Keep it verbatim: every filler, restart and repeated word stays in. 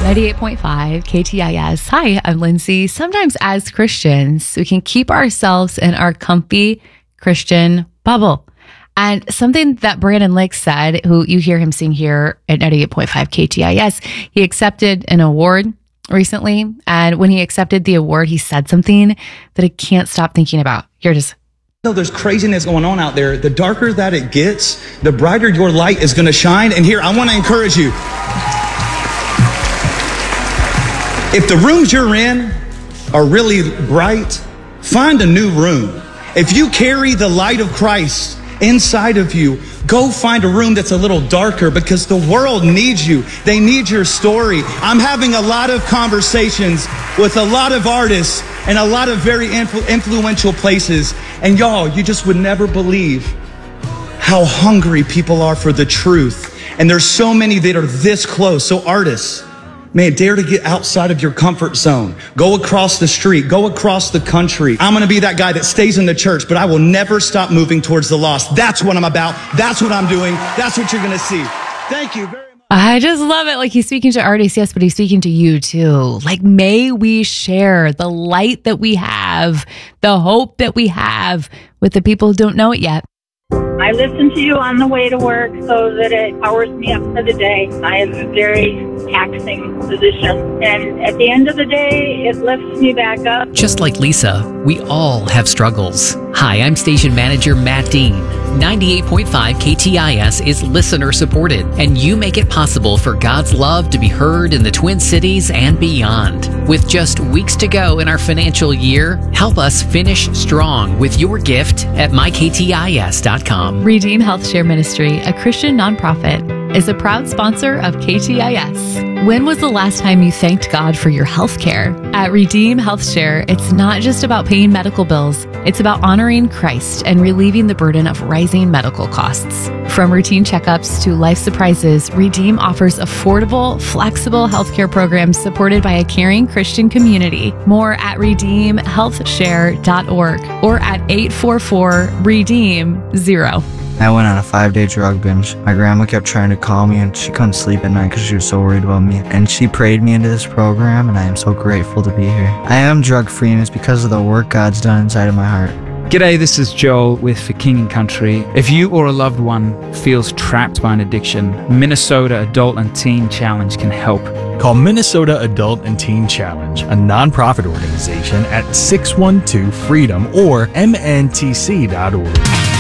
ninety-eight point five K T I S. Hi, I'm Lindsay. Sometimes as Christians, we can keep ourselves in our comfy Christian bubble. And something that Brandon Lake said, who you hear him sing here at ninety-eight point five K T I S, he accepted an award recently. And when he accepted the award, he said something that I can't stop thinking about. Here it is. So there's craziness going on out there. The darker that it gets, the brighter your light is going to shine. And here, I want to encourage you. If the rooms you're in are really bright, find a new room. If you carry the light of Christ inside of you, go find a room that's a little darker, because the world needs you. They need your story. I'm having a lot of conversations with a lot of artists and a lot of very influ- influential places. And y'all, you just would never believe how hungry people are for the truth. And there's so many that are this close. So artists, man, dare to get outside of your comfort zone. Go across the street, go across the country. I'm gonna be that guy that stays in the church, but I will never stop moving towards the lost. That's what I'm about. That's what I'm doing. That's what you're gonna see. Thank you very much. I just love it. Like, he's speaking to artists, yes, but he's speaking to you too. Like, may we share the light that we have, the hope that we have with the people who don't know it yet. I listen to you on the way to work so that it powers me up for the day. I have a very taxing position, and at the end of the day, it lifts me back up. Just like Lisa, we all have struggles. Hi, I'm station manager Matt Dean. ninety-eight point five K T I S is listener supported, and you make it possible for God's love to be heard in the Twin Cities and beyond. With just weeks to go in our financial year, help us finish strong with your gift at my k t i s dot com. Redeem Health Share Ministry, a Christian nonprofit, is a proud sponsor of K T I S. When was the last time you thanked God for your health care? At Redeem Health Share, it's not just about paying medical bills, it's about honoring Christ and relieving the burden of rising medical costs. From routine checkups to life surprises, Redeem offers affordable, flexible healthcare programs supported by a caring Christian community. More at redeem health share dot org or at eight four four redeem zero. I went on a five-day drug binge. My grandma kept trying to call me, and she couldn't sleep at night because she was so worried about me. And she prayed me into this program, and I am so grateful to be here. I am drug-free, and it's because of the work God's done inside of my heart. G'day, this is Joel with For King and Country. If you or a loved one feels trapped by an addiction, Minnesota Adult and Teen Challenge can help. Call Minnesota Adult and Teen Challenge, a nonprofit organization, at six one two freedom or m n t c dot org.